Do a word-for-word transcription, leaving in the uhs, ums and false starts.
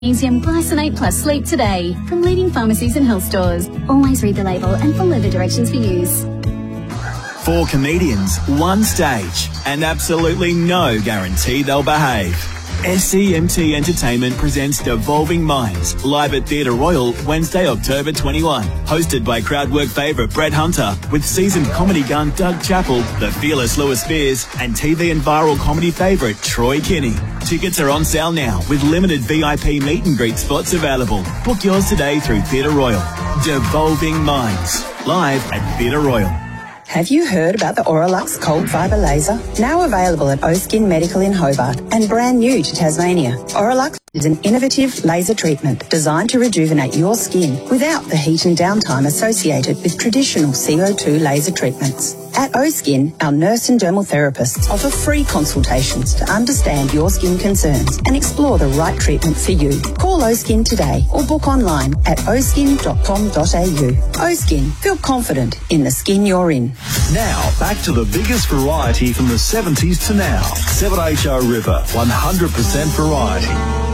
Magnesium Glycinate Plus Sleep today from leading pharmacies and health stores. Always read the label and follow the directions for use. Four comedians, one stage, and absolutely no guarantee they'll behave. S C M T Entertainment presents Devolving Minds, live at Theatre Royal, Wednesday, October twenty-first. Hosted by crowdwork favourite Brett Hunter, with seasoned comedy gun Doug Chappell, the fearless Lewis Spears, and T V and viral comedy favourite Troy Kinney. Tickets are on sale now, with limited V I P meet and greet spots available. Book yours today through Theatre Royal. Devolving Minds, live at Theatre Royal. Have you heard about the Auralux Cold Fibre Laser? Now available at O-Skin Medical in Hobart and brand new to Tasmania. Auralux is an innovative laser treatment designed to rejuvenate your skin without the heat and downtime associated with traditional C O two laser treatments. At O-Skin, our nurse and dermal therapists offer free consultations to understand your skin concerns and explore the right treatment for you. Call O-Skin today or book online at o skin dot com dot a u. O-Skin, feel confident in the skin you're in. Now, back to the biggest variety from the seventies to now. seven H O River, one hundred percent variety.